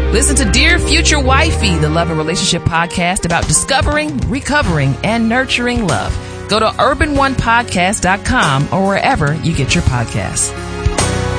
Listen to Dear Future Wifey, the love and relationship podcast about discovering, recovering, and nurturing love. Go to urbanonepodcast.com or wherever you get your podcasts.